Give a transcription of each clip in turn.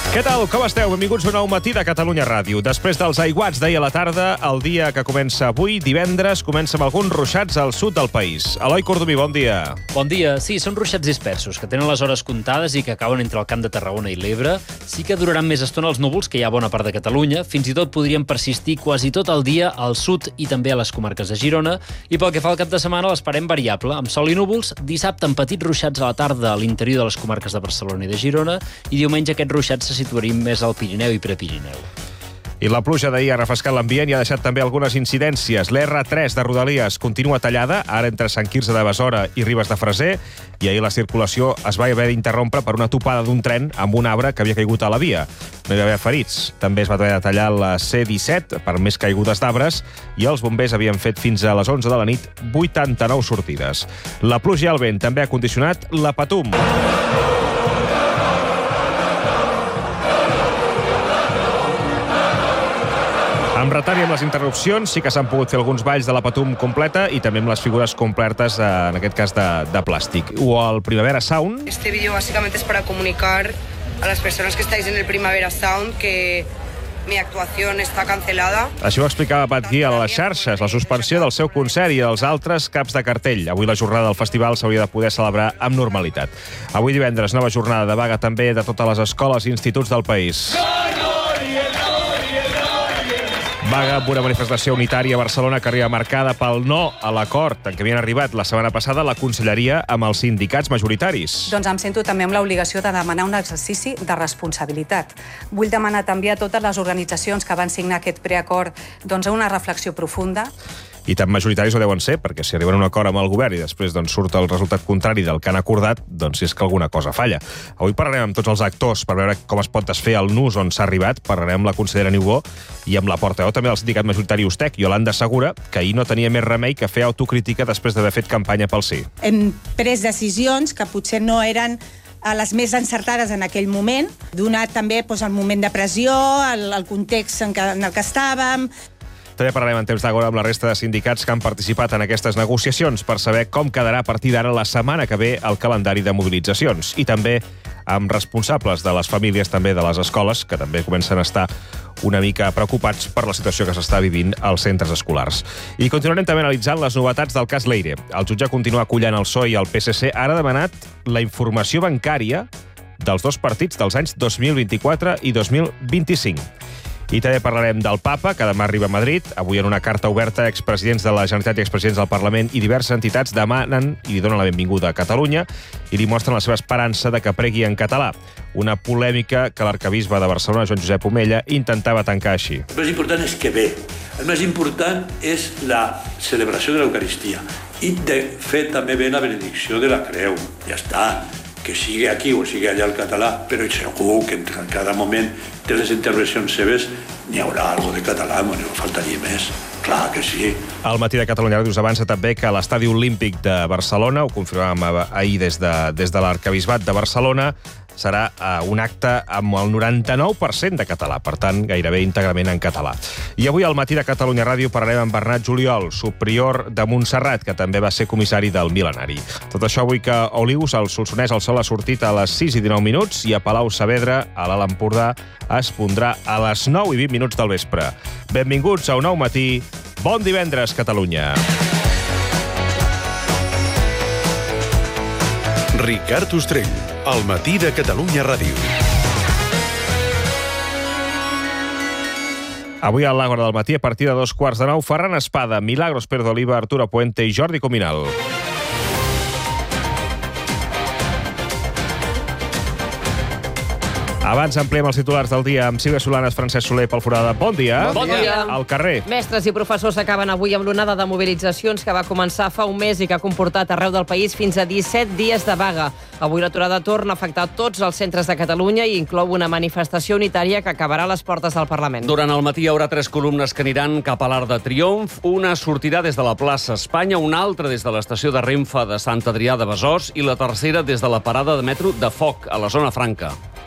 Què tal? Com esteu? Benvinguts a un nou matí de Catalunya Ràdio. Després dels aiguats d'ahir a la tarda, el dia que comença avui, divendres, comença amb alguns ruixats al sud del país. Eloi Cordomí, bon dia. Bon dia. Sí, són ruixats dispersos, que tenen les hores comptades i que cauen entre el Camp de Tarragona i l'Ebre. Sí que duraran més estona els núvols, que hi ha a bona part de Catalunya. Fins i tot podrien persistir quasi tot el dia al sud i també a les comarques de Girona. I pel que fa al cap de setmana, l'esperem variable, amb sol i núvols. Dissabte, amb petits ruixats a la tarda a l'interior de les comarques de Barcelona i de Girona. I diumenge aquests ruixats se situaríem més al Pirineu i Prepirineu. I la pluja d'ahir ha refrescat l'ambient i ha deixat també algunes incidències. L'R3 de Rodalies continua tallada, ara entre Sant Quirze de Besora i Ribes de Freser, i ahir la circulació es va haver d'interrompre per una topada d'un tren amb un arbre que havia caigut a la via. No hi va haver ferits. També es va haver de tallar la C-17 per més caigudes d'arbres i els bombers havien fet fins a les 11 de la nit 89 sortides. La pluja i el vent també ha condicionat la Patum. Amb retard i amb les interrupcions sí que s'han pogut fer alguns balls de la Patum completa i també amb les figures completes, en aquest cas de plàstic. O el Primavera Sound. Este vídeo básicamente es para comunicar a las personas que estáis en el Primavera Sound que mi actuación està cancelada. Així ho explicava Pat Guia a les xarxes, la suspensió del seu concert i els altres caps de cartell. Avui la jornada del festival s'hauria de poder celebrar amb normalitat. Avui divendres, nova jornada de vaga també de totes les escoles i instituts del país. Vaga amb una manifestació unitària a Barcelona que arriba marcada pel no a l'acord en què havien arribat la setmana passada la Conselleria amb els sindicats majoritaris. Doncs em sento també amb l'obligació de demanar un exercici de responsabilitat. Vull demanar també a totes les organitzacions que van signar aquest preacord una reflexió profunda. I tan majoritaris ho deuen ser, perquè si arriben a un acord amb el govern i després surt el resultat contrari del que han acordat, doncs és que alguna cosa falla. Avui parlarem amb tots els actors per veure com es pot desfer el nus on s'ha arribat. Parlarem amb la consellera Niubó i amb la portaveu també del sindicat majoritari Ustec, Iolanda Segura, que ahir no tenia més remei que fer autocrítica després d'haver fet campanya pel sí. Hem pres decisions que potser no eren les més encertades en aquell moment, donat també el moment de pressió, el context en el que estàvem. També parlarem en temps d'agora amb la resta de sindicats que han participat en aquestes negociacions per saber com quedarà a partir d'ara la setmana que ve el calendari de mobilitzacions. I també amb responsables de les famílies, també de les escoles, que també comencen a estar una mica preocupats per la situació que s'està vivint als centres escolars. I continuarem també analitzant les novetats del cas Leire. El jutge continua acollant el PSOE i el PSC. Ara ha demanat la informació bancària dels dos partits dels anys 2024 i 2025. I també parlarem del Papa, que demà arriba a Madrid. Avui en una carta oberta, expresidents de la Generalitat i expresidents del Parlament i diverses entitats demanen i li donen la benvinguda a Catalunya i li mostren la seva esperança de que pregui en català. Una polèmica que l'arquebisbe de Barcelona, Joan Josep Omella, intentava tancar així. El més important és que ve. El més important és la celebració de l'Eucaristia i de fer també bé la benedicció de la creu. Ja està. Que sigui aquí o sigui allà el català, però segur que en cada moment de les intervencions seves n'hi haurà algo de català, no faltaria més. Clar que sí. Al matí de Catalunya Ràdio us avança també que l'Estadi Olímpic de Barcelona, ho confirmàvem ahir des de l'Arquebisbat de Barcelona, serà un acte amb el 99% de català, per tant, gairebé íntegrament en català. I avui al matí de Catalunya Ràdio parlarem amb Bernat Juliol, subprior de Montserrat, que també va ser comissari del Mil·lenari. Tot això avui que a Olius, al Solsonès, el sol ha sortit a les 6:19 i a Palau-Saverdra, a l'Alt Empordà, es pondrà a les 9:20 del vespre. Benvinguts a un nou matí. Bon divendres, Catalunya. Ricard Ostrell, al matí de Catalunya Ràdio. Avui a l'Àgora del matí, a partir de 8:45, Ferran Espada, Milagros Perdoliva, Arturo Puente i Jordi Cominal. Abans ampliem els titulars del dia amb Sílvia Solanes, Francesc Soler, Pol Forada. Bon dia. Bon dia. Al carrer. Mestres i professors acaben avui amb l'onada de mobilitzacions que va començar fa un mes i que ha comportat arreu del país fins a 17 dies de vaga. Avui l'aturada torna a afectar tots els centres de Catalunya i inclou una manifestació unitària que acabarà a les portes del Parlament. Durant el matí hi haurà 3 columnes que aniran cap a l'Arc de Triomf. Una sortirà des de la plaça Espanya, una altra des de l'estació de Renfe de Sant Adrià de Besòs i la tercera des de la parada de metro de Foc, a la zona franca.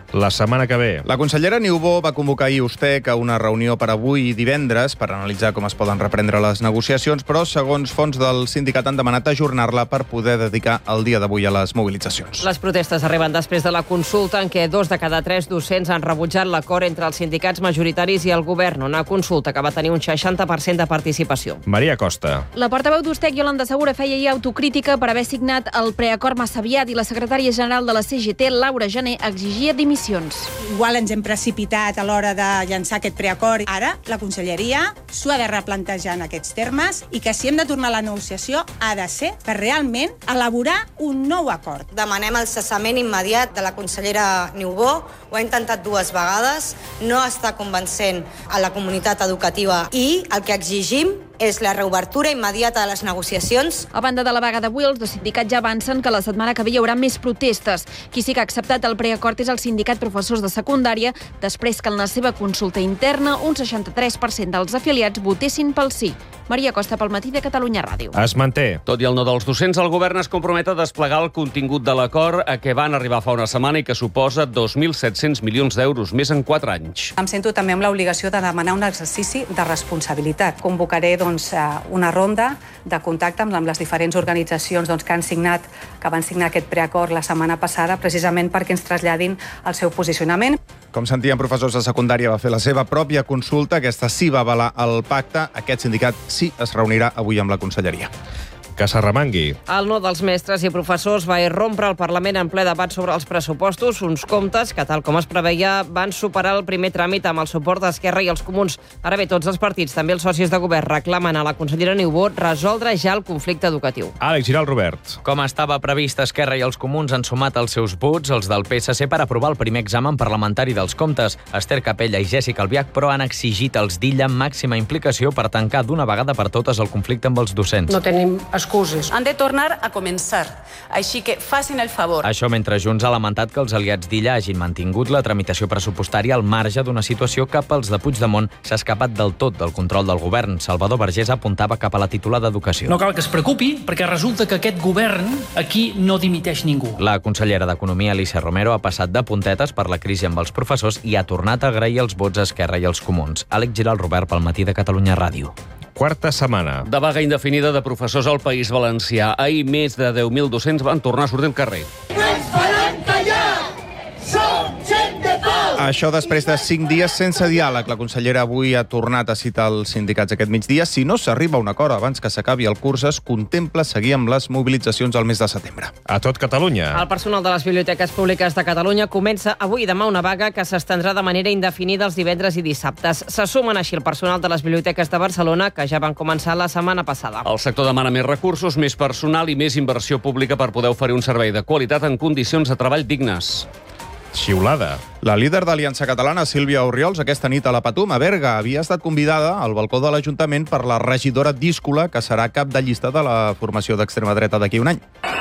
la setmana que ve. La consellera Niubó va convocar ahir Ustec a una reunió per avui i divendres per analitzar com es poden reprendre les negociacions, però, segons fonts del sindicat, han demanat ajornar-la per poder dedicar el dia d'avui a les mobilitzacions. Les protestes arriben després de la consulta en què 2 de cada 3 docents han rebutjat l'acord entre els sindicats majoritaris i el govern, una consulta que va tenir un 60% de participació. Maria Costa. La portaveu d'Ustec, Iolanda Segura, feia ahir autocrítica per haver signat el preacord massa aviat i la secretària general de la CGT, Laura Gené, exigia dimissions. Igual ens hem precipitat a l'hora de llançar aquest preacord. Ara, la conselleria s'ho ha de replantejar en aquests termes i que si hem de tornar a la negociació ha de ser per realment elaborar un nou acord. Demanem el cessament immediat de la consellera Niubó. Ho ha intentat 2 vegades, no està convencent a la comunitat educativa i el que exigim és la reobertura immediata de les negociacions. A banda de la vaga d'avui, els dos sindicats ja avancen que la setmana que ve hi haurà més protestes. Qui sí que ha acceptat el preacord és el sindicat professors de secundària, després que en la seva consulta interna un 63% dels afiliats votessin pel sí. Maria Costa, pel Matí de Catalunya Ràdio. Es manté. Tot i el no dels docents, el govern es compromet a desplegar el contingut de l'acord a què van arribar fa una setmana i que suposa 2.700 milions d'euros, més en 4 anys. Em sento també amb l'obligació de demanar un exercici de responsabilitat. Convocaré una ronda de contacte amb les diferents organitzacions que van signar aquest preacord la setmana passada, precisament perquè ens traslladin el seu posicionament. Com sentíem, professors de secundària va fer la seva pròpia consulta. Aquesta sí va avalar el pacte. Aquest sindicat sí es reunirà avui amb la conselleria. Que s'arremangui. El no dels mestres i professors va irrompre al Parlament en ple debat sobre els pressupostos, uns comptes que, tal com es preveia, van superar el primer tràmit amb el suport d'Esquerra i els Comuns. Ara bé, tots els partits, també els socis de govern, reclamen a la consellera Niubó resoldre ja el conflicte educatiu. Àlex Giral, Robert. Com estava previst, Esquerra i els Comuns han sumat els seus vots, els del PSC, per aprovar el primer examen parlamentari dels comptes. Esther Capella i Jèssica Albiach, però, han exigit als d'Illa màxima implicació per tancar d'una vegada per totes el conflicte amb els docents. No tenim excuses. Han de tornar a començar, així que facin el favor. Això mentre Junts ha lamentat que els aliats d'Illa hagin mantingut la tramitació pressupostària al marge d'una situació que pels de Puigdemont s'ha escapat del tot del control del govern. Salvador Vergés apuntava cap a la titular d'Educació. No cal que es preocupi, perquè resulta que aquest govern aquí no dimiteix ningú. La consellera d'Economia, Alicia Romero, ha passat de puntetes per la crisi amb els professors i ha tornat a agrair els vots a Esquerra i els Comuns. Àlex Giral, Robert, pel Matí de Catalunya Ràdio. Quarta setmana. De vaga indefinida de professors al País Valencià. Ahir més de 10.000 docents van tornar a sortir al carrer. No ens faran callar! Som gent de pau! Això després de 5 dies sense diàleg. La consellera avui ha tornat a citar els sindicats aquest migdia. Si no s'arriba a un acord abans que s'acabi el curs, es contempla seguir amb les mobilitzacions al mes de setembre. A tot Catalunya. El personal de les biblioteques públiques de Catalunya comença avui i demà una vaga que s'estendrà de manera indefinida els divendres i dissabtes. Se sumen així el personal de les biblioteques de Barcelona, que ja van començar la setmana passada. El sector demana més recursos, més personal i més inversió pública per poder oferir un servei de qualitat en condicions de treball dignes. Xiulada. La líder d'Aliança Catalana, Sílvia Orriols, aquesta nit a la Patum, a Berga, havia estat convidada al balcó de l'Ajuntament per la regidora díscola, que serà cap de llista de la formació d'extrema dreta d'aquí un any.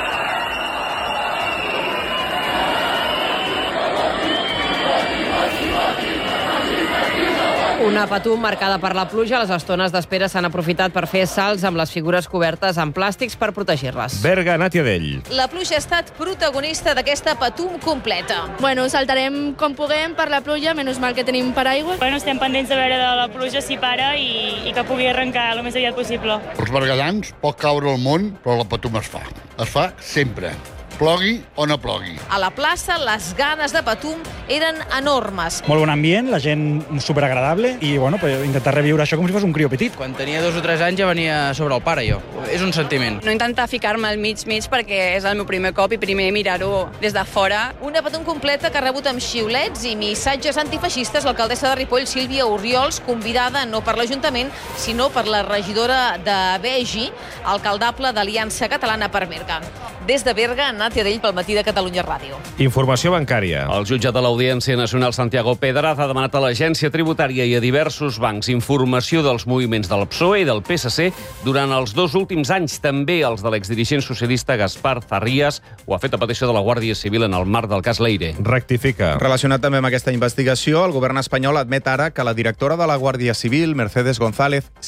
Una Patum marcada per la pluja. Les estones d'espera s'han aprofitat per fer salts amb les figures cobertes amb plàstics per protegir-les. Berga, Nàtia Dell. La pluja ha estat protagonista d'aquesta Patum completa. Bueno, saltarem com puguem per la pluja, menys mal que tenim paraigua. Bueno, estem pendents de veure de la pluja si para i que pugui arrencar el més aviat possible. Els berguedans pot caure el món, però la Patum es fa. Es fa sempre. Plogui o no plogui. A la plaça, les ganes de Patum eren enormes. Molt bon ambient, la gent superagradable i bueno, intentar reviure això com si fos un crió petit. Quan tenia 2 o 3 anys ja venia sobre el pare, jo. És un sentiment. No intentar ficar-me al mig perquè és el meu primer cop i primer mirar-ho des de fora. Una Patum completa que ha rebut amb xiulets i missatges antifeixistes l'alcaldessa de Ripoll, Sílvia Orriols, convidada no per l'Ajuntament, sinó per la regidora de Begi, alcaldable d'Aliança Catalana per Berga. Des de Berga, Nàtia Dell pel Matí de Catalunya Ràdio. Informació bancària. El jutge de l'Audiència Nacional, Santiago Pedraz, ha demanat a l'Agència Tributària i a diversos bancs informació dels moviments del PSOE i del PSC durant els 2 últims anys. També els de l'exdirigent socialista Gaspar Zarrías ho ha fet a petició de la Guàrdia Civil en el marc del cas Leire. Rectifica. Relacionat també amb aquesta investigació, el govern espanyol admet ara que la directora de la Guàrdia Civil, Mercedes González, sí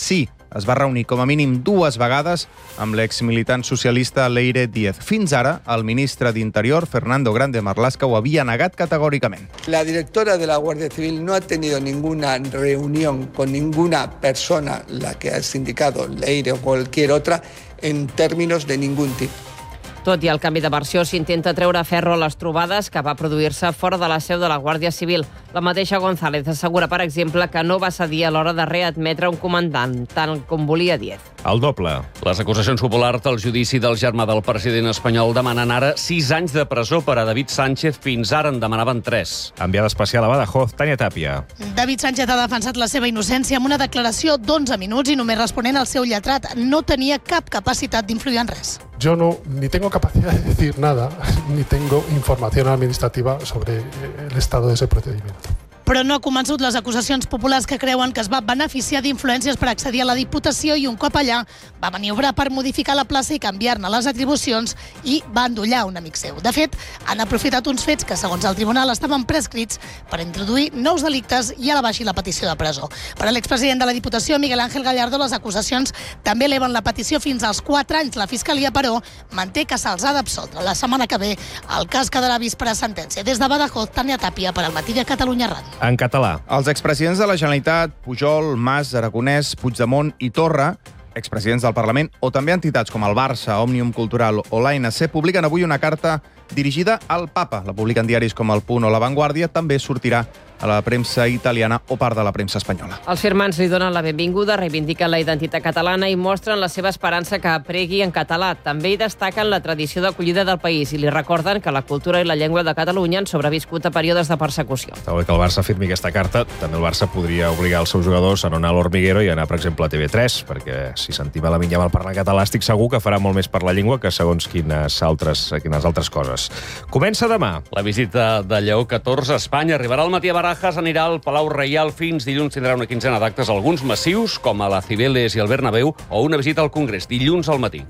es va reunir com a mínim 2 vegades amb l'exmilitant socialista Leire Díez. Fins ara, el ministre d'Interior, Fernando Grande Marlaska, ho havia negat categòricament. La directora de la Guardia Civil no ha tenido ninguna reunión con ninguna persona, la que ha indicado Leire o cualquier otra, en términos de ningún tipo. Tot i el canvi de versió, s'intenta treure ferro a les trobades que va produir-se fora de la seu de la Guàrdia Civil. La mateixa González assegura, per exemple, que no va cedir a l'hora de readmetre un comandant, tant com volia Díez. El doble. Les acusacions populars del judici del germà del president espanyol demanen ara 6 anys de presó per a David Sánchez. Fins ara en demanaven 3. Enviada especial a Badajoz, Tània Tàpia. David Sánchez ha defensat la seva innocència amb una declaració d'11 minuts i només responent al seu lletrat. No tenia cap capacitat d'influir en res. Yo ni tengo capacidad de decir nada, ni tengo información administrativa sobre el estado de ese procedimiento. Però no ha convençut les acusacions populars que creuen que es va beneficiar d'influències per accedir a la Diputació i un cop allà va maniobrar per modificar la plaça i canviar-ne les atribucions i va endollar un amic seu. De fet, han aprofitat uns fets que, segons el tribunal, estaven prescrits per introduir nous delictes i elevar així la petició de presó. Per a l'expresident de la Diputació, Miguel Ángel Gallardo, les acusacions també eleven la petició fins als 4 anys. La Fiscalia, però, manté que se'ls ha d'absoldre. La setmana que ve el cas quedarà vist per a sentència. Des de Badajoz, Tània Tàpia, per al Matí de Catalunya Ràdio. En català. Els expresidents de la Generalitat, Pujol, Mas, Aragonès, Puigdemont i Torra, expresidents del Parlament, o també entitats com el Barça, Òmnium Cultural o l'ANC, publiquen avui una carta dirigida al Papa. La publiquen diaris com El Punt o La Vanguardia. També sortirà a la premsa italiana o part de la premsa espanyola. Els firmants li donen la benvinguda, reivindiquen la identitat catalana i mostren la seva esperança que pregui en català. També hi destaquen la tradició d'acollida del país i li recorden que la cultura i la llengua de Catalunya han sobreviscut a períodes de persecució. Està bé que el Barça firmi aquesta carta. També el Barça podria obligar els seus jugadors a no anar a l'Hormiguero i anar, per exemple, a TV3, perquè si sentim a Lamine Yamal parlar català, estic segur que farà molt més per la llengua que segons quines altres coses. Comença demà. La visita de Lleó XIV a Espanya arribarà al matí a Barajas, anirà al Palau Reial fins dilluns, tindrà una quinzena d'actes, alguns massius, com a la Cibeles i el Bernabéu, o una visita al Congrés, dilluns al matí.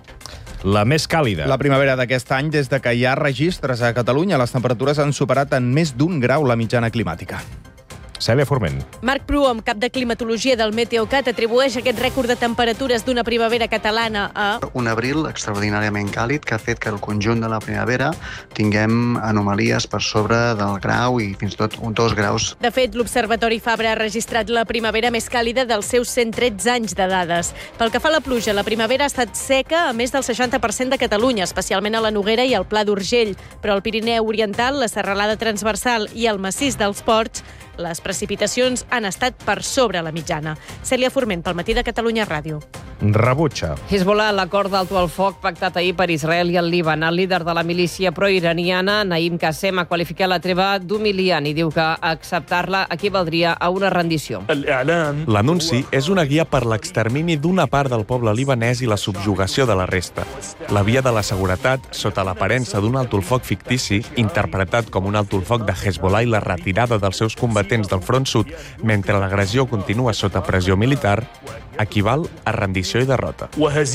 La més càlida. La primavera d'aquest any, des de que hi ha registres a Catalunya, les temperatures han superat en més d'1 grau la mitjana climàtica. Cèlia Forment. Marc Proom, cap de climatologia del Meteocat, atribueix aquest rècord de temperatures d'una primavera catalana a un abril extraordinàriament càlid que ha fet que el conjunt de la primavera tinguem anomalies per sobre del grau i fins i tot 2 graus. De fet, l'Observatori Fabra ha registrat la primavera més càlida dels seus 113 anys de dades. Pel que fa a la pluja, la primavera ha estat seca a més del 60% de Catalunya, especialment a la Noguera i al Pla d'Urgell. Però al Pirineu Oriental, la Serralada Transversal i el Massís dels Ports, les precipitacions han estat per sobre la mitjana. Cèlia Forment, pel Matí de Catalunya Ràdio. Rebutja. Hezbollah, l'acord d'alto al foc pactat ahir per Israel i el Líban. El líder de la milícia proiraniana, Naim Qassem, ha qualificat la treva d'humiliant i diu que acceptar-la equivaldria a una rendició. L'anunci és una guia per l'extermini d'una part del poble libanès i la subjugació de la resta. La via de la seguretat, sota l'aparença d'un alto al foc fictici, interpretat com un alto al foc de Hezbollah i la retirada dels seus combatents del front sud, mentre l'agressió continua sota pressió militar, equival a rendició i derrota.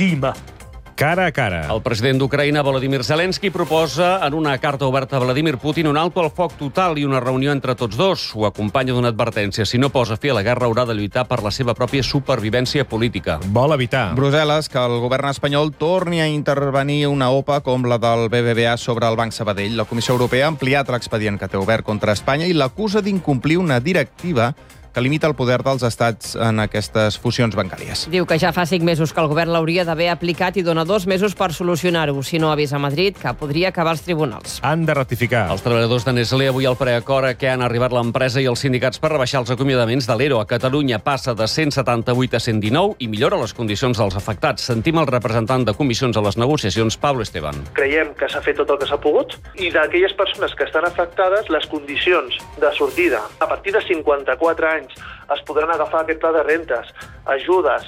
Cara a cara. El president d'Ucraïna, Volodymyr Zelensky, proposa en una carta oberta a Vladimir Putin un alto al foc total i una reunió entre tots dos. Ho acompanya d'una advertència. Si no posa fi a la guerra, haurà de lluitar per la seva pròpia supervivència política. Vol evitar. Brussel·les, que el govern espanyol torni a intervenir una OPA com la del BBVA sobre el Banc Sabadell. La Comissió Europea ha ampliat l'expedient que té obert contra Espanya i l'acusa d'incomplir una directiva que limita el poder dels estats en aquestes fusions bancàries. Diu que ja fa 5 mesos que el govern l'hauria d'haver aplicat i dona 2 mesos per solucionar-ho. Si no, avisa Madrid que podria acabar als tribunals. Han de ratificar. Els treballadors de Nestlé avui al preacord a què han arribat l'empresa i els sindicats per rebaixar els acomiadaments de l'ERO. A Catalunya passa de 178 a 119 i millora les condicions dels afectats. Sentim el representant de comissions a les negociacions, Pablo Esteban. Creiem que s'ha fet tot el que s'ha pogut i d'aquelles persones que estan afectades, les condicions de sortida a partir de 54 anys es podran agafar aquest pla de rentes, ajudes.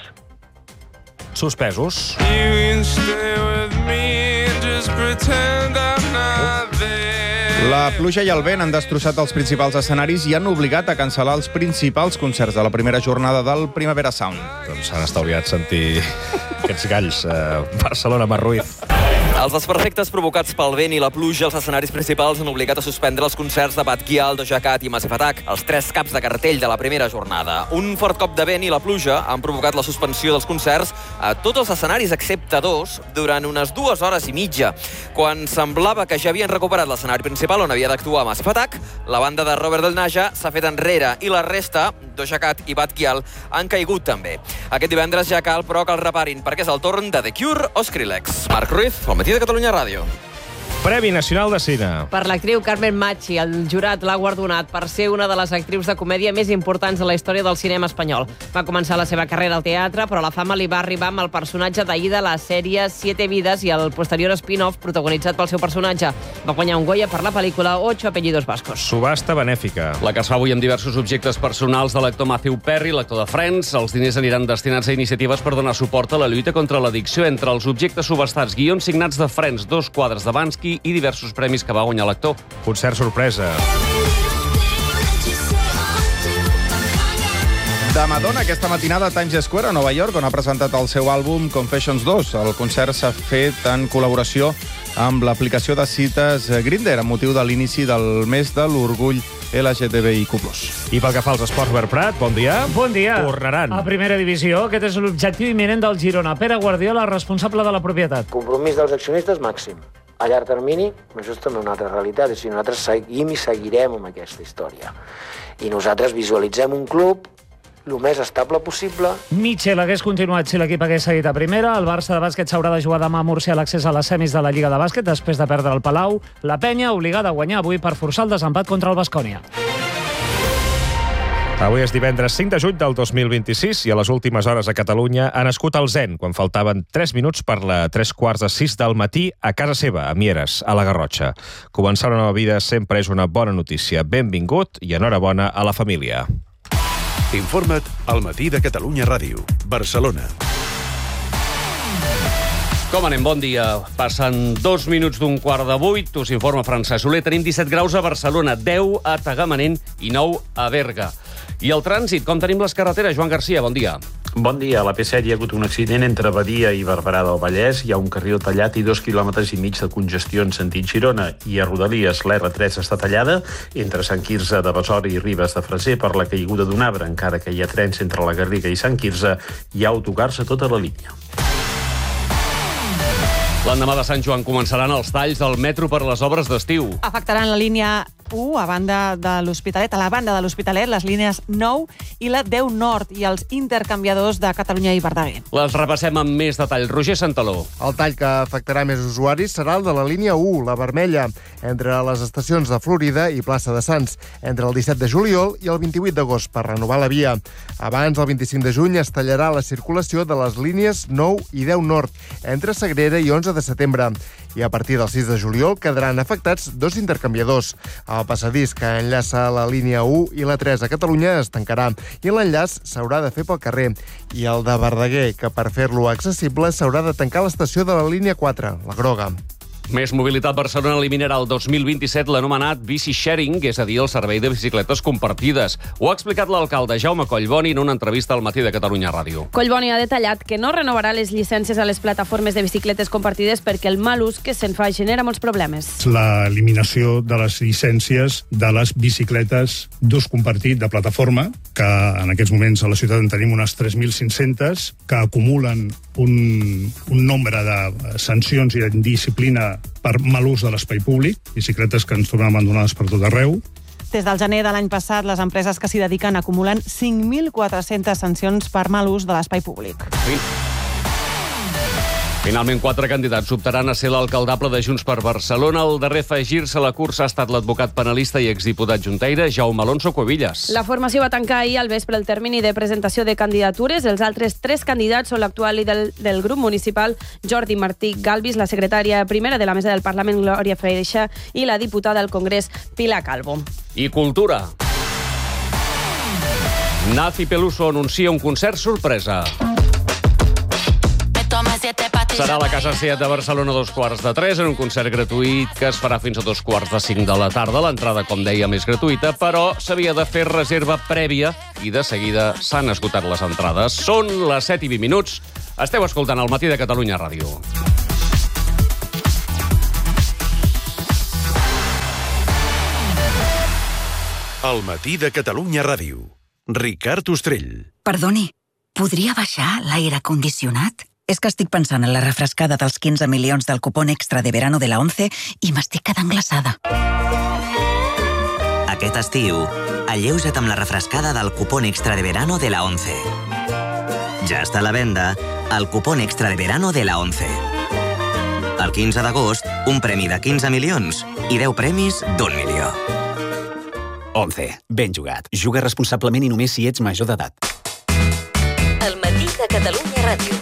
Suspesos. La pluja i el vent han destrossat els principals escenaris i han obligat a cancel·lar els principals concerts de la primera jornada del Primavera Sound. Doncs s'han estalviat sentir aquests galls. Barcelona, Mar Ruiz. Els desperfectes provocats pel vent i la pluja als escenaris principals han obligat a suspendre els concerts de Bad Gyal, Doja Cat i Massive Attack, els 3 caps de cartell de la primera jornada. Un fort cop de vent i la pluja han provocat la suspensió dels concerts a tots els escenaris excepte 2 durant unes 2 hores i mitja. Quan semblava que ja havien recuperat l'escenari principal on havia d'actuar Massive Attack, la banda de Robert Del Naja s'ha fet enrere i la resta, Doja Cat i Bad Gyal, han caigut també. Aquest divendres ja cal, però, que el reparin, perquè és el torn de The Cure o Skrillex. Marc Ruiz, al Matí de Catalunya Ràdio. Premi Nacional de Cine. Per l'actriu Carmen Machi, el jurat l'ha guardonat per ser una de les actrius de comèdia més importants de la història del cinema espanyol. Va començar la seva carrera al teatre, però la fama li va arribar amb el personatge d'Aida a la sèrie Siete Vidas i el posterior spin-off protagonitzat pel seu personatge. Va guanyar un Goya per la pel·lícula Ocho apellidos vascos. Subhasta benèfica. La que es fa avui amb diversos objectes personals de l'actor Matthew Perry, l'actor de Friends. Els diners aniran destinats a iniciatives per donar suport a la lluita contra l'addicció. Entre els objectes subhastats, guions signats de Friends, 2 quadres de Bansky i diversos premis que va guanyar l'actor. Concert sorpresa. De Madonna, aquesta matinada a Times Square, a Nova York, on ha presentat el seu àlbum Confessions 2. El concert s'ha fet en col·laboració amb l'aplicació de cites Grindr, amb motiu de l'inici del mes de l'orgull LGTBIQ+. I pel que fa als esports, Bert Prat, bon dia. Bon dia. Tornaran. A primera divisió, aquest és l'objectiu imminent del Girona. Pere Guardiola, responsable de la propietat. Compromís dels accionistes màxim. A llarg termini, això és també una altra realitat, és a dir, nosaltres seguim i seguirem amb aquesta història. I nosaltres visualitzem un club el més estable possible. Mitchell hagués continuat si l'equip hagués seguit a primera. El Barça de bàsquet s'haurà de jugar demà a Múrcia a l'accés a les semis de la Lliga de Bàsquet després de perdre el Palau. La Penya obligada a guanyar avui per forçar el desempat contra el Baskonia. Avui és divendres 5 de juny del 2026 i a les últimes hores a Catalunya ha nascut el Zen, quan faltaven 3 minuts per la 3:45 del matí a casa seva, a Mieres, a la Garrotxa. Començar una nova vida sempre és una bona notícia. Benvingut i enhorabona a la família. Informa't al Matí de Catalunya Ràdio, Barcelona. Com anem? Bon dia. Passen 2 minuts d'un quart de 8. Us informa Francesc Soler. Tenim 17 graus a Barcelona, 10 a Tagamanent i 9 a Berga. I el trànsit, com tenim les carreteres? Joan Garcia, bon dia. Bon dia. A la P7 hi ha hagut un accident entre Badia i Barberà del Vallès. Hi ha un carril tallat i 2,5 quilòmetres de congestió en sentit Girona. I a Rodalies l'R3 està tallada entre Sant Quirze de Besora i Ribes de Freser per la caiguda d'un arbre. Encara que hi ha trens entre la Garriga i Sant Quirze, hi ha autocars a tota la línia. L'endemà de Sant Joan començaran els talls del metro per les obres d'estiu. Afectaran la línia 1 a banda de l'Hospitalet, a la banda de l'Hospitalet, les línies 9 i la 10 Nord i els intercanviadors de Catalunya i Verdaguer. Les repassem amb més detall. Roger Santaló. El tall que afectarà més usuaris serà el de la línia 1, la vermella, entre les estacions de Florida i Plaça de Sants, entre el 17 de juliol i el 28 d'agost, per renovar la via. Abans, el 25 de juny, es tallarà la circulació de les línies 9 i 10 Nord, entre Sagrera i 11 de setembre. I a partir del 6 de juliol quedaran afectats 2 intercanviadors. El passadís que enllaça la línia 1 i la 3 a Catalunya es tancarà i l'enllaç s'haurà de fer pel carrer. I el de Verdaguer, que per fer-lo accessible s'haurà de tancar l'estació de la línia 4, la groga. Més mobilitat. Barcelona eliminarà el 2027 l'anomenat bici sharing, és a dir, el servei de bicicletes compartides. Ho ha explicat l'alcalde Jaume Collboni en una entrevista al Matí de Catalunya Ràdio. Collboni ha detallat que no renovarà les llicències a les plataformes de bicicletes compartides perquè el mal ús que se'n fa genera molts problemes. L'eliminació de les llicències de les bicicletes d'ús compartit de plataforma, que en aquests moments a la ciutat en tenim unes 3.500, que acumulen un nombre de sancions i disciplina per mal ús de l'espai públic, bicicletes que ens trobem abandonades per tot arreu. Des del gener de l'any passat, les empreses que s'hi dediquen acumulen 5.400 sancions per mal ús de l'espai públic. Finalment, 4 candidats optaran a ser l'alcaldable de Junts per Barcelona. El darrer a afegir-se a la cursa ha estat l'advocat penalista i exdiputat juntaire Jaume Alonso Cuevillas. La formació va tancar ahir al vespre el termini de presentació de candidatures. Els altres 3 candidats són l'actual líder del grup municipal, Jordi Martí Galvis, la secretària primera de la mesa del Parlament, Glòria Freixa, i la diputada al Congrés, Pilar Calvo. I cultura. Nazi Peluso anuncia un concert sorpresa. Serà a la Casa Seat de Barcelona a 2:45 en un concert gratuït que es farà fins a 4:45 de la tarda. L'entrada, com dèiem, és gratuïta, però s'havia de fer reserva prèvia i de seguida s'han esgotat les entrades. Són les 7:20. Esteu escoltant el Matí de Catalunya Ràdio. El matí de Catalunya Ràdio. Ricard Ostrell. Perdoni, podria baixar l'aire condicionat? És que estic pensant en la refrescada dels 15 milions del cupón extra de verano de la 11 i m'estic quedant glaçada. Aquest estiu, alleuja't amb la refrescada del cupón extra de verano de la 11. Ja està a la venda el cupón extra de verano de la 11. El 15 d'agost, un premi de 15 milions i 10 premis d'1 milió. 11. Ben jugat. Juga responsablement i només si ets major d'edat. El matí de Catalunya Ràdio.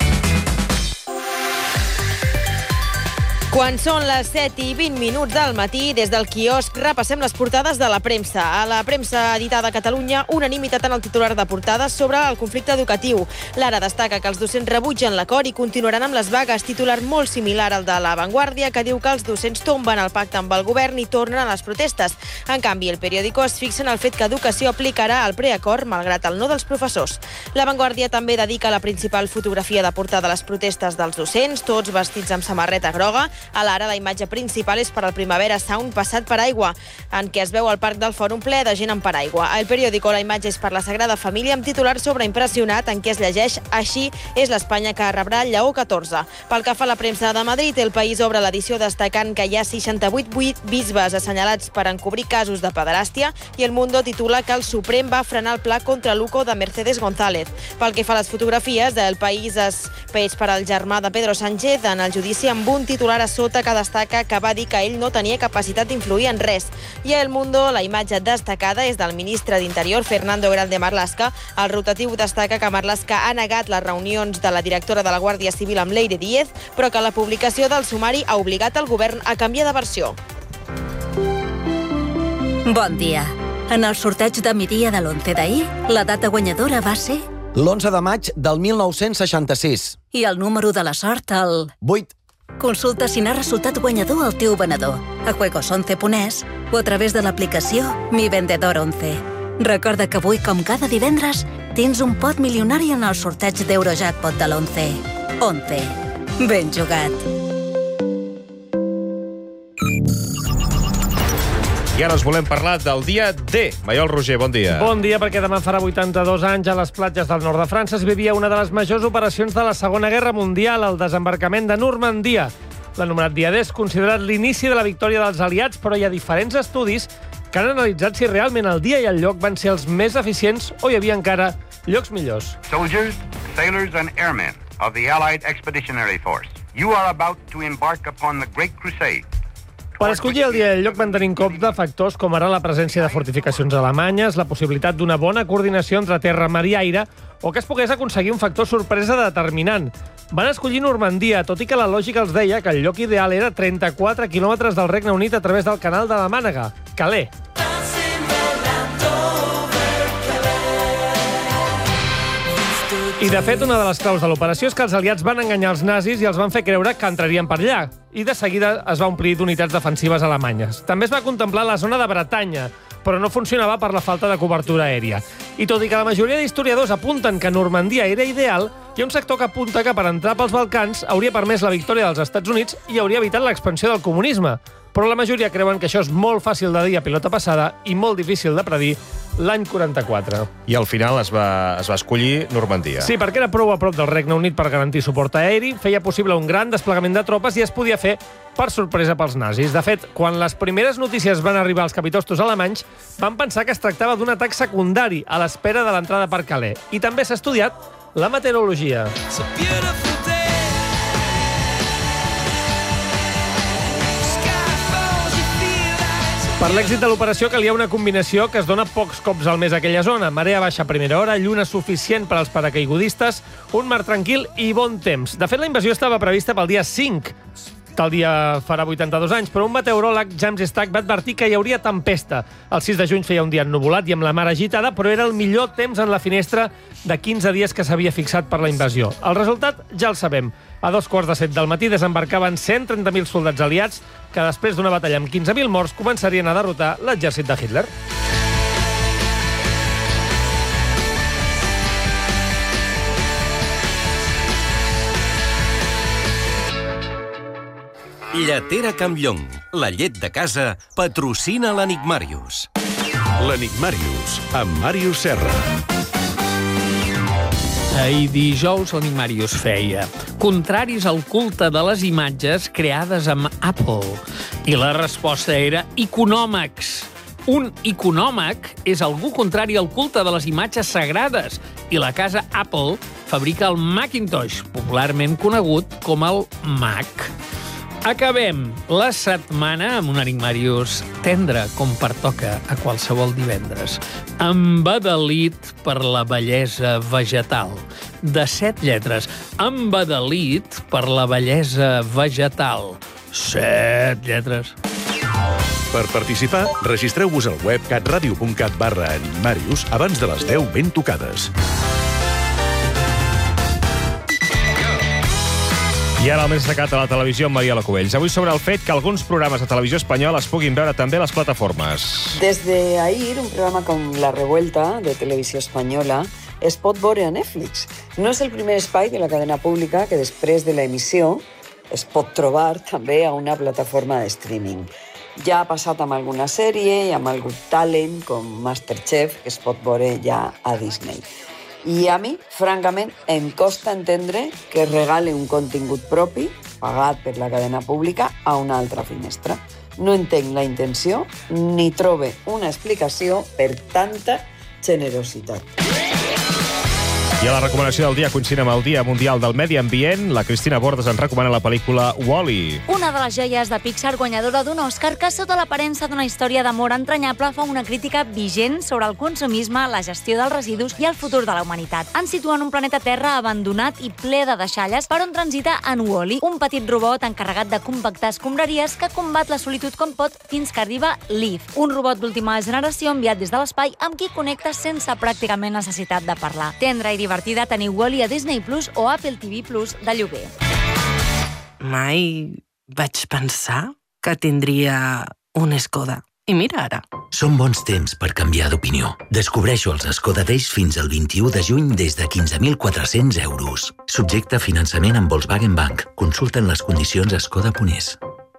Quan són les 7:20 del matí, des del quiosc repassem les portades de la premsa. A la premsa editada a Catalunya, unanimitat en el titular de portades sobre el conflicte educatiu. L'Ara destaca que els docents rebutgen l'acord i continuaran amb les vagues, titular molt similar al de La Vanguardia, que diu que els docents tomben el pacte amb el govern i tornen a les protestes. En canvi, el periòdico es fixa en el fet que Educació aplicarà el preacord malgrat el no dels professors. La Vanguardia també dedica la principal fotografia de portada a les protestes dels docents, tots vestits amb samarreta groga. A l'Ara, la imatge principal és per al Primavera Sound passat per aigua, en què es veu el parc del Fòrum ple de gent amb paraigua. Al periòdico, la imatge és per la Sagrada Família, amb titular sobreimpressionat, en què es llegeix "Així és l'Espanya que rebrà Lleó XIV". Pel que fa a la premsa de Madrid, El País obre l'edició destacant que hi ha 68 bisbes assenyalats per encobrir casos de pederàstia, i El Mundo titula que el Suprem va frenar el pla contra l'UCO de Mercedes González. Pel que fa a les fotografies, El País es peix per al germà de Pedro Sánchez en el judici, amb un titular a sota que destaca que va dir que ell no tenia capacitat d'influir en res. I a El Mundo, la imatge destacada és del ministre d'Interior, Fernando Grande Marlaska. El rotatiu destaca que Marlaska ha negat les reunions de la directora de la Guàrdia Civil amb Leire Díez, però que la publicació del sumari ha obligat el govern a canviar de versió. Bon dia. En el sorteig de migdia de l'11 d'ahir, la data guanyadora va ser... l'11 de maig del 1966. I el número de la sort, el... 8. Consulta si n'ha resultat guanyador el teu venedor a juegos11.es o a través de l'aplicació Mi Vendedor 11. Recorda que avui, com cada divendres, tens un pot milionari en el sorteig d'Eurojackpot de l'11. 11. Ben jugat. I ara us volem parlar del dia D. Maiol Roger, bon dia. Bon dia, perquè demà farà 82 anys a les platges del nord de França es vivia una de les majors operacions de la Segona Guerra Mundial, el desembarcament de Normandia. L'anomenat dia D és considerat l'inici de la victòria dels aliats, però hi ha diferents estudis que han analitzat si realment el dia i el lloc van ser els més eficients o hi havia encara llocs millors. Soldiers, sailors and airmen of the Allied Expeditionary Force, you are about to embark upon the Great Crusade. Per escollir el dia i el lloc van tenir en compte factors com ara la presència de fortificacions alemanyes, la possibilitat d'una bona coordinació entre terra, mar i aire, o que es pogués aconseguir un factor sorpresa determinant. Van escollir Normandia, tot i que la lògica els deia que el lloc ideal era 34 quilòmetres del Regne Unit a través del canal de la Mànega, Calais. I, de fet, una de les claus de l'operació és que els aliats van enganyar els nazis i els van fer creure que entrarien per allà. I de seguida es va omplir d'unitats defensives alemanyes. També es va contemplar la zona de Bretanya, però no funcionava per la falta de cobertura aèria. I tot i que la majoria d'historiadors apunten que Normandia era ideal, hi ha un sector que apunta que per entrar pels Balcans hauria permès la victòria dels Estats Units i hauria evitat l'expansió del comunisme. Però la majoria creuen que això és molt fàcil de dir a pilota passada i molt difícil de predir l'any 44. I al final es va escollir Normandia. Sí, perquè era prou a prop del Regne Unit per garantir suport aeri, feia possible un gran desplegament de tropes i es podia fer per sorpresa pels nazis. De fet, quan les primeres notícies van arribar als capitostos alemanys, van pensar que es tractava d'un atac secundari a l'espera de l'entrada per Calais. I també s'ha estudiat la meteorologia. Per l'èxit de l'operació calia una combinació que es dona pocs cops al mes a aquella zona. Marea baixa a primera hora, lluna suficient per als paracaigudistes, un mar tranquil i bon temps. De fet, la invasió estava prevista pel dia 5. Tal dia farà 82 anys, però un meteoròleg, James Stack, va advertir que hi hauria tempesta. El 6 de juny feia un dia ennuvolat i amb la mar agitada, però era el millor temps en la finestra de 15 dies que s'havia fixat per la invasió. El resultat ja el sabem. A 7:15 del matí desembarcaven 130.000 soldats aliats que després d'una batalla amb 15.000 morts començarien a derrotar l'exèrcit de Hitler. Lletera Campllong, la llet de casa, patrocina l'Enigmàrius. L'Enigmàrius, amb Màrius Serra. Ahir dijous l'Enigmàrius feia contraris al culte de les imatges creades amb Apple. I la resposta era iconòmacs. Un iconòmac és algú contrari al culte de les imatges sagrades. I la casa Apple fabrica el Macintosh, popularment conegut com el Mac. Acabem la setmana amb un Enigmàrius tendre, com pertoca a qualsevol divendres. Embadalit per la bellesa vegetal. De 7 lletres. Embadalit per la bellesa vegetal. 7 lletres. Per participar, registreu-vos al web catradio.cat/enigmàrius abans de les 10 ben tocades. I ara el més destacat a la televisió amb Mariela Cubells. Avui sobre el fet que alguns programes de televisió espanyola es puguin veure també a les plataformes. Desde ahir, un programa com La Revuelta, de Televisió Espanyola, es pot veure a Netflix. No és el primer espai de la cadena pública que després de l'emissió es pot trobar també a una plataforma de streaming. Ja ha passat amb alguna sèrie i amb algun talent com Masterchef, que es pot veure ja a Disney. I a mi, francament, em costa entendre que regale un contingut propi, pagat per la cadena pública, a una altra finestra. No entenc la intenció ni trobe una explicació per tanta generositat. I a la recomanació del dia, coincidint amb el Dia Mundial del Medi Ambient, la Cristina Bordes ens recomana la pel·lícula Wall-E. Una de les joies de Pixar guanyadora d'un Òscar que, sota l'aparença d'una història d'amor entranyable, fa una crítica vigent sobre el consumisme, la gestió dels residus i el futur de la humanitat. Ens situa en un planeta Terra abandonat i ple de deixalles per on transita en Wall-E, un petit robot encarregat de compactar escombraries que combat la solitud com pot fins que arriba Leaf, un robot d'última generació enviat des de l'espai amb qui connecta sense pràcticament necessitat de parlar. Tendra i divertida, teniu Wall-E a Disney Plus o Apple TV Plus de lloguer. Mai vaig pensar que tindria un Skoda. I mira ara. Són bons temps per canviar d'opinió. Descobreixo els Skoda Days fins al 21 de juny des de 15.400 euros. Subjecte a finançament amb Volkswagen Bank. Consulten les condicions a skoda.es.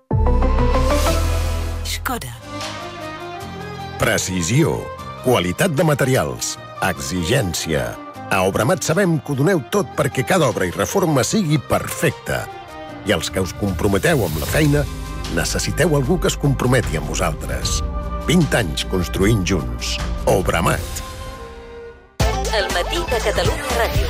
Skoda. Precisió. Qualitat de materials. Exigència. A Obramat sabem que ho doneu tot perquè cada obra i reforma sigui perfecta. I els que us comprometeu amb la feina, necessiteu algú que es comprometi amb vosaltres. 20 anys construint junts. Obramat. El matí de Catalunya Ràdio.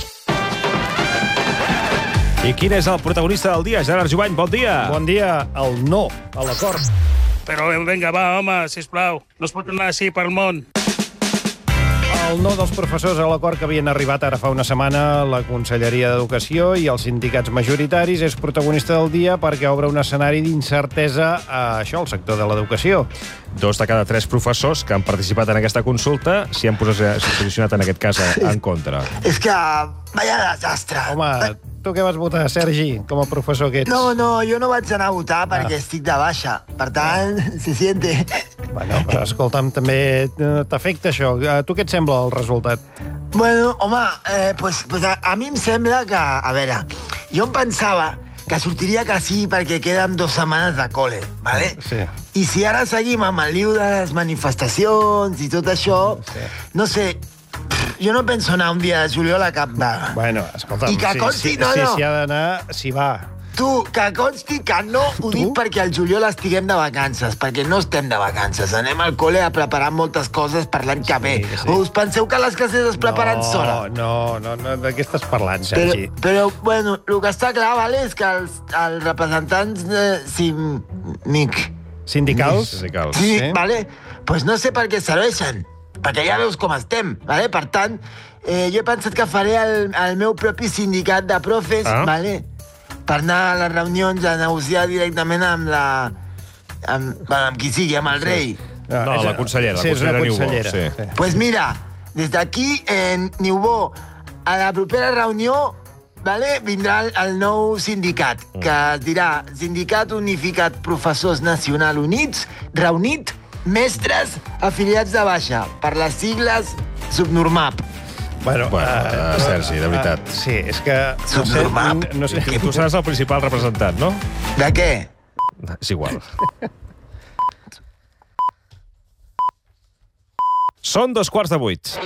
I quin és el protagonista del dia? Gerard Jubany, bon dia. Bon dia. El no a l'acord. Però vinga, va, home, sisplau. No es pot anar així pel món. El no dels professors a l'acord que havien arribat ara fa una setmana la Conselleria d'Educació i els sindicats majoritaris és protagonista del dia perquè obre un escenari d'incertesa a això, al sector de l'educació. 2 de cada 3 professors que han participat en aquesta consulta s'hi han posicionat en aquest cas en contra. És que vaya desastre. Home, tu què vas votar, Sergi, com a professor que ets? No, jo no vaig anar a votar perquè estic de baixa. Per tant, se siente. Bueno, però escolta'm, també t'afecta això. A tu què et sembla el resultat? Bueno, home, pues a mi em sembla que... A veure, jo em pensava que sortiria que sí perquè queden 2 setmanes de col·le, ¿vale? Sí. I si ara seguim amb el lío de les manifestacions i tot això, no sé... Jo no penso anar un dia de juliol a cap vaga. Bueno, escolta'm, I que consti, si s'hi ha d'anar, s'hi va. Tu, que consti que no ho dic perquè al juliol estiguem de vacances, perquè no estem de vacances. Anem al col·le a preparar moltes coses per l'any que ve. O us penseu que les classes es preparen sola? No, de què estàs parlant, Sergi? Però, bueno, el que està clar, vale, és que els representants sindicals? Sí, vale, pues no sé per què serveixen. Perquè ja veus com estem, vale? Per tant, jo he pensat que faré el meu propi sindicat de profes, vale? Per anar a les reunions a negociar directament amb qui sigui, amb el rei. No, la consellera, la consellera Niubó. Sí. Pues mira, des d'aquí, Niubó, a la propera reunió, vale, vindrà el nou sindicat, que es dirà Sindicat Unificat Professors Nacional Units, reunit mestres afiliats de baixa, per les sigles Subnormap. Bueno, Sergi, de veritat. Sí, és que... Subnormap? No sé. Tu seràs el principal representant, no? De què? És igual. Són 7:15.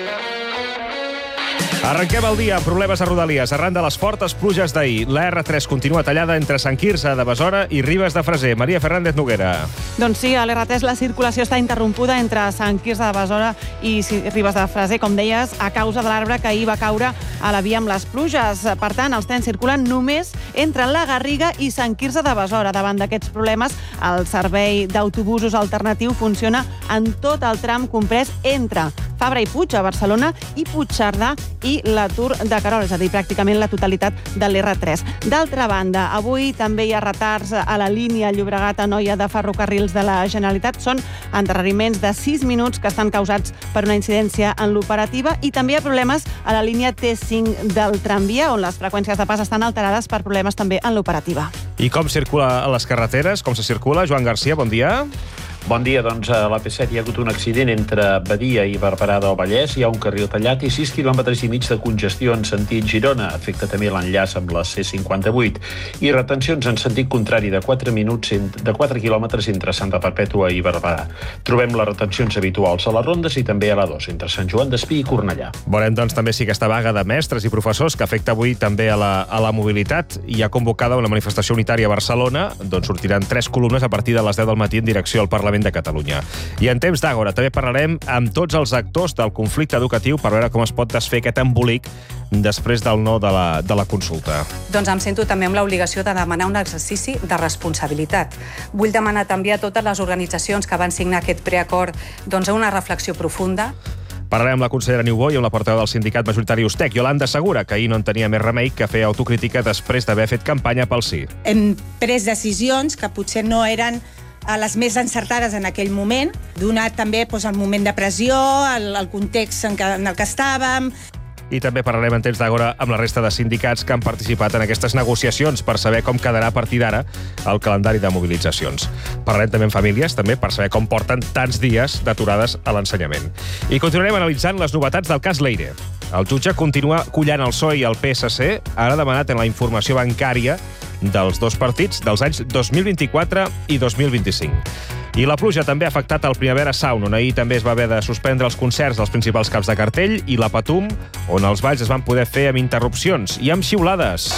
Arrenquem el dia amb problemes a Rodalies. Arran de les fortes pluges d'ahir, la R3 continua tallada entre Sant Quirze de Besora i Ribes de Freser. Maria Fernández Noguera. Doncs sí, a l'R3 la circulació està interrompuda entre Sant Quirze de Besora i Ribes de Freser, com deies, a causa de l'arbre que ahir va caure a la via amb les pluges. Per tant, els trens circulen només entre la Garriga i Sant Quirze de Besora. Davant d'aquests problemes, el servei d'autobusos alternatiu funciona en tot el tram comprès entre Fabra i Puig, a Barcelona, i Puigcerdà i la Tour de Querol, és a dir, pràcticament la totalitat de l'R3. D'altra banda, avui també hi ha retards a la línia Llobregat-Anoia de Ferrocarrils de la Generalitat. Són endarreriments de 6 minuts que estan causats per una incidència en l'operativa, i també hi ha problemes a la línia T5 del tramvia, on les freqüències de pas estan alterades per problemes també en l'operativa. I com circula a les carreteres? Com se circula? Joan Garcia, bon dia. Bon dia, doncs a l'AP7 hi ha hagut un accident entre Badia i Barberà del Vallès, hi ha un carril tallat i 6 quilòmetres i mig de congestió en sentit Girona, afecta també l'enllaç amb la C58, i retencions en sentit contrari de 4 quilòmetres entre Santa Perpètua i Barberà. Trobem les retencions habituals a les rondes i també a la 2, entre Sant Joan d'Espí i Cornellà. Veurem, doncs, també si aquesta vaga de mestres i professors que afecta avui també a la mobilitat i ha convocada una manifestació unitària a Barcelona, doncs sortiran 3 columnes a partir de les 10 del matí en direcció al Parlament de Catalunya. I en temps d'Àgora també parlarem amb tots els actors del conflicte educatiu per veure com es pot desfer aquest embolic després del no de la consulta. Doncs em sento també amb l'obligació de demanar un exercici de responsabilitat. Vull demanar també a totes les organitzacions que van signar aquest preacord una reflexió profunda. Parlarem amb la consellera Niubó i amb la portaveu del sindicat majoritari Ustec, Yolanda Segura, que ahir no en tenia més remei que fer autocrítica després d'haver fet campanya pel sí. Hem pres decisions que potser no eren les més encertades en aquell moment, donat també el moment de pressió, el context en el que estàvem. I també parlarem en temps d'Àgora amb la resta de sindicats que han participat en aquestes negociacions per saber com quedarà a partir d'ara el calendari de mobilitzacions. Parlarem també amb famílies, també per saber com porten tants dies d'aturades a l'ensenyament. I continuarem analitzant les novetats del cas Leire. El jutge continua collant el PSOE i el PSC, ara demanat en la informació bancària dels dos partits dels anys 2024 i 2025. I la pluja també ha afectat el Primavera Sound, on ahir també es va haver de suspendre els concerts dels principals caps de cartell, i la Patum, on els balls es van poder fer amb interrupcions i amb xiulades.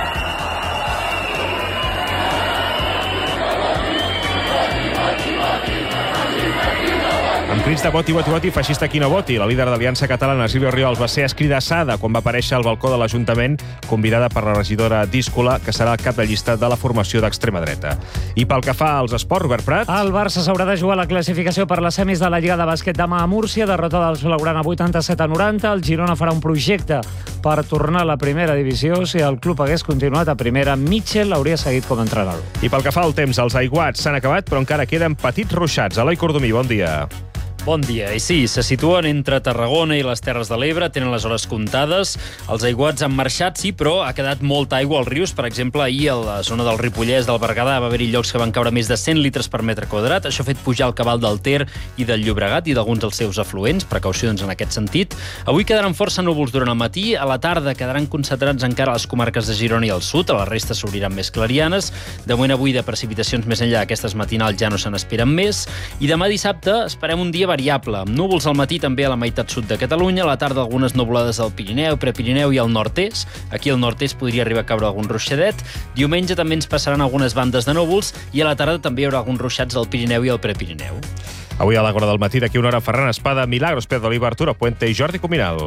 Amb crits de voti, voti, voti, feixista qui no voti, la líder d'Aliança Catalana, Sílvia Oriols, va ser escridassada quan va aparèixer al balcó de l'Ajuntament, convidada per la regidora Díscola, que serà el cap de llista de la formació d'extrema dreta. I pel que fa als esports, Robert Prat... El Barça s'haurà de jugar la classificació per les semis de la Lliga de Bàsquet demà a Múrcia, derrota dels Blaugrana 87-90. El Girona farà un projecte per tornar a la primera divisió. Si el club hagués continuat a primera, Mitchell hauria seguit com a entrenador. I pel que fa al temps, els aiguats s'han acabat, però encara queden petits ruixats. Eloi Cordomí, bon dia. Bon dia. I sí, se situen entre Tarragona i les Terres de l'Ebre, tenen les hores comptades. Els aiguats han marxat, sí, però ha quedat molta aigua als rius. Per exemple, ahir a la zona del Ripollès, del Berguedà, va haver-hi llocs que van caure més de 100 litres per metre quadrat. Això ha fet pujar el cabal del Ter i del Llobregat i d'alguns dels seus afluents. Precaucions en aquest sentit. Avui quedaran força núvols durant el matí. A la tarda quedaran concentrats encara a les comarques de Girona i el sud. A la resta s'obriran més clarianes. De moment avui de precipitacions més enllà d'aquestes matinals ja no se n'esperen més. I demà dissabte esperem un dia variable, amb núvols al matí també a la meitat sud de Catalunya, a la tarda algunes nuvolades al Pirineu, Prepirineu i al nord-est. Aquí al nord-est podria arribar a caure algun ruixadet. Diumenge també ens passaran algunes bandes de núvols i a la tarda també hi haurà alguns ruixats al Pirineu i al Prepirineu. Avui a l'Àgora del matí, d'aquí una hora, Ferran Espada, Milagros, Pedro Oliva, Arturo Puente i Jordi Cuminal.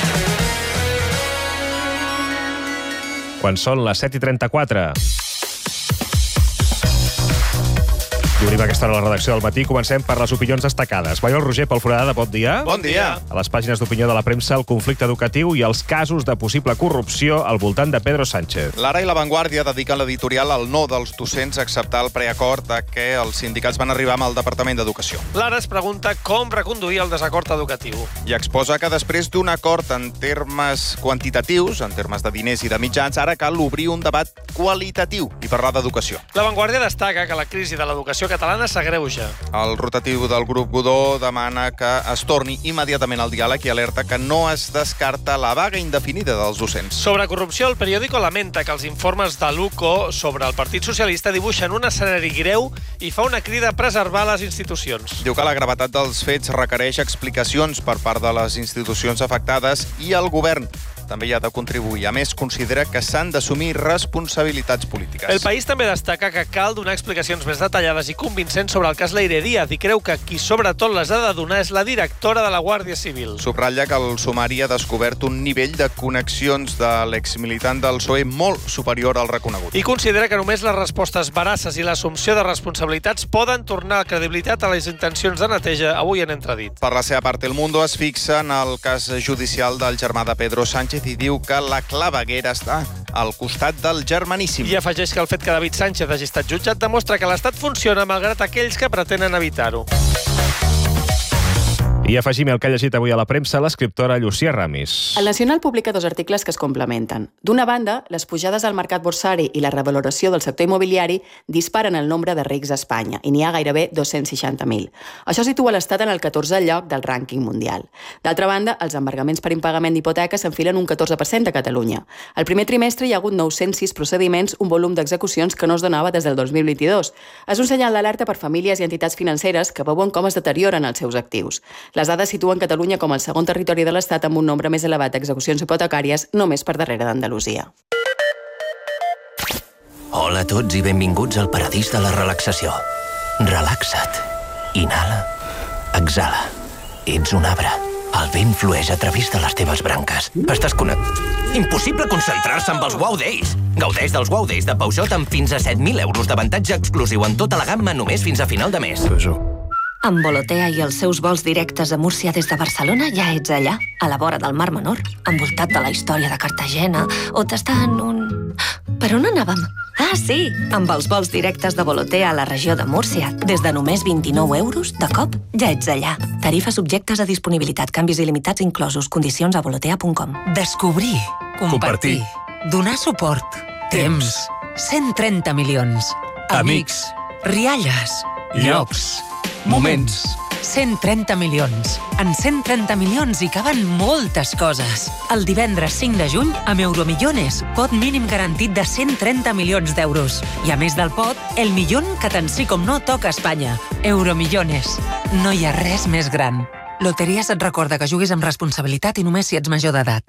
Quan són les 7:34. I obrim aquesta hora a la redacció del matí. Comencem per les opinions destacades. Maiol Roger, Pol Foradada, bon dia. Bon dia. A les pàgines d'opinió de la premsa, el conflicte educatiu i els casos de possible corrupció al voltant de Pedro Sánchez. L'Ara i La Vanguardia dediquen l'editorial al no dels docents a acceptar el preacord de què els sindicats van arribar amb el Departament d'Educació. L'Ara es pregunta com reconduir el desacord educatiu. I exposa que després d'un acord en termes quantitatius, en termes de diners i de mitjans, ara cal obrir un debat qualitatiu i parlar d'educació. La Vanguardia destaca que la crisi de l'educació catalana s'agreuja. El rotatiu del grup Godó demana que es torni immediatament al diàleg i alerta que no es descarta la vaga indefinida dels docents. Sobre corrupció, el periòdico lamenta que els informes de l'UCO sobre el Partit Socialista dibuixen un escenari greu i fa una crida a preservar les institucions. Diu que la gravetat dels fets requereix explicacions per part de les institucions afectades i el govern també hi ha de contribuir. A més, considera que s'han d'assumir responsabilitats polítiques. El País també destaca que cal donar explicacions més detallades i convincents sobre el cas Leire Díaz i creu que qui sobretot les ha de donar és la directora de la Guàrdia Civil. Subratlla que el sumari ha descobert un nivell de connexions de l'exmilitant del PSOE molt superior al reconegut. I considera que només les respostes veraces i l'assumpció de responsabilitats poden tornar a credibilitat a les intencions de neteja avui en entredit. Per la seva part, El Mundo es fixa en el cas judicial del germà de Pedro Sánchez i diu que la claveguera està al costat del germaníssim. I afegeix que el fet que David Sánchez hagi estat jutjat demostra que l'Estat funciona malgrat aquells que pretenen evitar-ho. I afegim el que ha llegit avui a la premsa l'escriptora Llucia Ramis. El Nacional publica dos articles que es complementen. D'una banda, les pujades al mercat borsari i la revaloració del sector immobiliari disparen el nombre de rics a Espanya, i n'hi ha gairebé 260.000. Això situa l'Estat en el 14è lloc del rànquing mundial. D'altra banda, els embargaments per impagament d'hipoteques s'enfilen un 14% a Catalunya. Al primer trimestre hi ha hagut 906 procediments, un volum d'execucions que no es donava des del 2022. És un senyal d'alerta per famílies i entitats financeres que veuen com es deterioren els seus actius. Les dades situen Catalunya com el segon territori de l'Estat amb un nombre més elevat d'execucions hipotecàries, només per darrere d'Andalusia. Hola a tots i benvinguts al paradís de la relaxació. Relaxa't. Inhala. Exhala. Ets un arbre. El vent flueix a través de les teves branques. Estàs Impossible concentrar-se amb els Wow Days. Gaudeix dels Wow Days de Peugeot amb fins a 7.000 euros d'avantatge exclusiu en tota la gamma només fins a final de mes. Amb Volotea i els seus vols directes a Múrcia des de Barcelona ja ets allà, a la vora del Mar Menor, envoltat de la història de Cartagena, o tastant un... Per on anàvem? Ah, sí! Amb els vols directes de Volotea a la regió de Múrcia, des de només 29 euros, de cop, ja ets allà. Tarifes subjectes a disponibilitat, canvis il·limitats inclosos, condicions a volotea.com. Descobrir, compartir, donar suport, temps, 130 milions, amics, rialles, llocs, moments. 130 milions. En 130 milions hi caben moltes coses. El divendres 5 de juny, amb Euromillones, pot mínim garantit de 130 milions d'euros. I a més del pot, el millón que tant sí com no toca a Espanya. Euromillones. No hi ha res més gran. Loteries et recorda que juguis amb responsabilitat i només si ets major d'edat.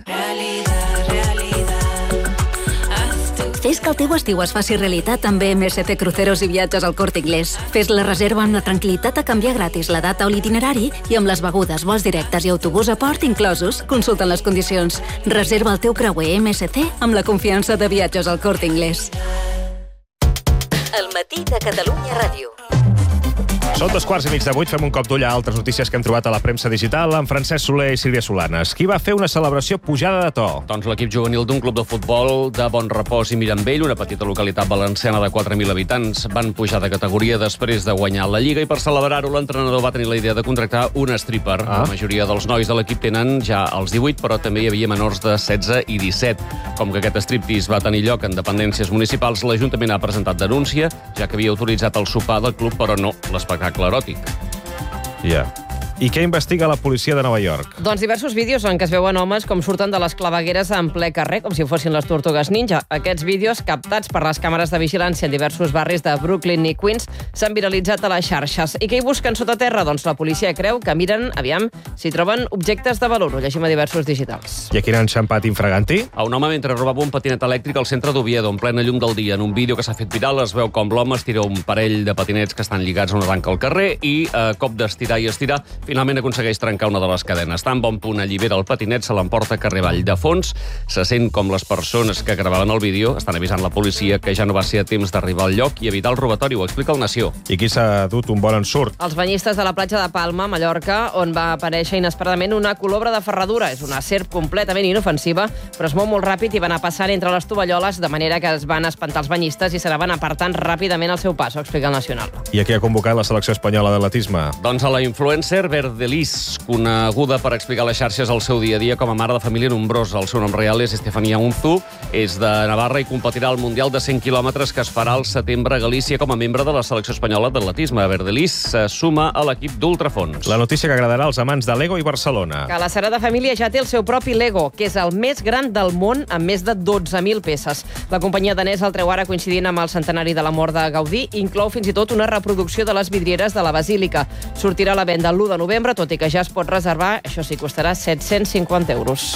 Fes que el teu estiu es faci realitat amb MSC Cruceros i Viatges al Corte Inglés. Fes la reserva amb la tranquil·litat a canviar gratis la data o l'itinerari i amb les begudes, vols directes i autobús a port inclosos. Consulta les condicions. Reserva el teu creuer MSC amb la confiança de Viatges al Corte Inglés. El matí de Catalunya Ràdio. Són 7:15, fem un cop d'ull a altres notícies que hem trobat a la premsa digital amb Francesc Soler i Sílvia Solanes. Qui va fer una celebració pujada de to? Doncs l'equip juvenil d'un club de futbol de Bonrepòs i Mirambell, una petita localitat valenciana de 4.000 habitants, van pujar de categoria després de guanyar la Lliga i per celebrar-ho l'entrenador va tenir la idea de contractar un stripper. La majoria dels nois de l'equip tenen ja els 18, però també hi havia menors de 16 i 17. Com que aquest striptease va tenir lloc en dependències municipals, l'Ajuntament ha presentat denúncia, ja que havia autoritzat el sopar del club, però no l'espectacle eròtic. Ja. I què investiga la policia de Nova York? Doncs diversos vídeos en què es veuen homes com surten de les clavegueres en ple carrer, com si fossin les tortugues ninja. Aquests vídeos, captats per les càmeres de vigilància en diversos barris de Brooklyn i Queens, s'han viralitzat a les xarxes. I què hi busquen sota terra? Doncs la policia creu que miren, aviam, si troben objectes de valor. Ho llegim a diversos digitals. I aquí n'han enxampat infraganti? A un home mentre robava un patinet elèctric al centre d'Oviedo, en plena llum del dia. En un vídeo que s'ha fet viral es veu com l'home estira un parell de patinets que estan lligats a una tanca al carrer i, a cop d'estirar i estirar, finalment aconsegueix trencar una de les cadenes. Tan bon punt allibera el patinet, se l'emporta carrer avall. De fons, se sent com les persones que gravaven el vídeo estan avisant la policia que ja no va ser a temps d'arribar al lloc i evitar el robatori, ho explica el Nació. I qui s'ha dut un bon ensurt? Els banyistes de la platja de Palma, Mallorca, on va aparèixer inesperadament una colobra de ferradura. És una serp completament inofensiva, però es mou molt ràpid i van a passar entre les tovalloles, de manera que es van espantar els banyistes i se n'anaven apartant ràpidament al seu pas, ho explica el Nacional. I a qui ha convocat la selecció espanyola d'atletisme? Doncs a la influencer Verdelis, coneguda per explicar a les xarxes el seu dia a dia com a mare de família nombrosa. El seu nom real és Estefania Unzu, és de Navarra i competirà al Mundial de 100 quilòmetres que es farà al setembre a Galícia com a membre de la selecció espanyola d'atletisme. Verdelis se suma a l'equip d'ultrafons. La notícia que agradarà als amants de Lego i Barcelona. Que la Sagrada Família ja té el seu propi Lego, que és el més gran del món, amb més de 12.000 peces. La companyia danesa el treu ara coincidint amb el centenari de la mort de Gaudí, inclou fins i tot una reproducció de les vidrieres de la Basílica. Sortirà a la venda l'1 de novembre, tot i que ja es pot reservar, això sí, costarà 750 euros.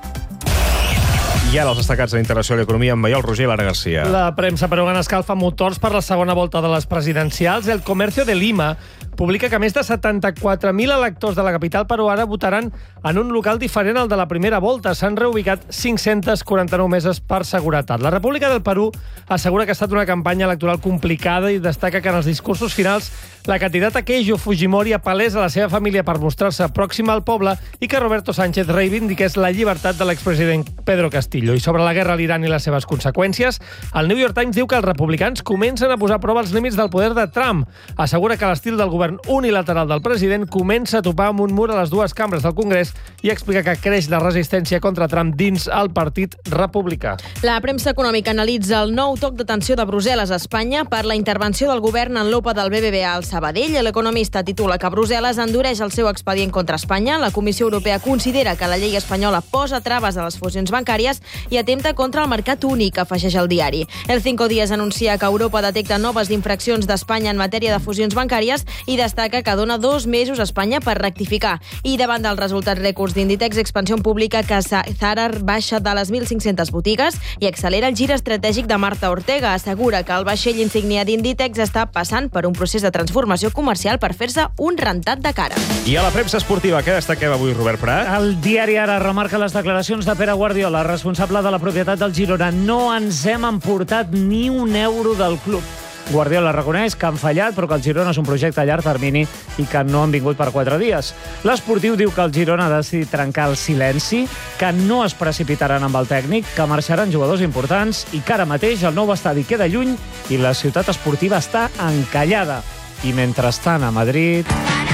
I ara els destacats de Internacional i Economia amb Maiol Roger i Lara Garcia. La premsa peruana escalfa motors per la segona volta de les presidencials. El Comercio de Lima publica que més de 74.000 electors de la capital peruana votaran en un local diferent al de la primera volta. S'han reubicat 549 meses per seguretat. La República del Perú assegura que ha estat una campanya electoral complicada i destaca que en els discursos finals la candidata Keijo Fujimori apel·lés a la seva família per mostrar-se pròxima al poble i que Roberto Sánchez reivindiqués la llibertat de l'expresident Pedro Castillo. I sobre la guerra a l'Iran i les seves conseqüències, el New York Times diu que els republicans comencen a posar a prova els límits del poder de Trump. Assegura que l'estil del govern unilateral del president comença a topar amb un mur a les dues cambres del Congrés i explica que creix la resistència contra Trump dins el Partit Republicà. La premsa econòmica analitza el nou toc d'atenció de Brussel·les a Espanya per la intervenció del govern en l'OPA del BBVA al Sabadell. L'economista titula que Brussel·les endureix el seu expedient contra Espanya. La Comissió Europea considera que la llei espanyola posa traves a les fusions bancàries i atempta contra el mercat únic, afegeix el diari. El Cinco Días anuncia que Europa detecta noves infraccions d'Espanya en matèria de fusions bancàries i destaca que dona 2 mesos a Espanya per rectificar. I davant dels resultats rècords d'Inditex, Expansión publica que Zara baixa de les 1.500 botigues i accelera el gir estratègic de Marta Ortega. Assegura que el vaixell insígnia d'Inditex està passant per un procés de transformació comercial per fer-se un rentat de cara. I a la premsa esportiva, què destaquem avui, Robert Prat? El diari Ara remarca les declaracions de Pere Guardiola, responsable de la propietat del Girona. No ens hem emportat ni un euro del club. Guardiola reconeix que han fallat, però que el Girona és un projecte a llarg termini i que no han vingut per 4 dies. L'Esportiu diu que el Girona ha decidit trencar el silenci, que no es precipitaran amb el tècnic, que marxaran jugadors importants i que ara mateix el nou estadi queda lluny i la ciutat esportiva està encallada. I mentrestant a Madrid...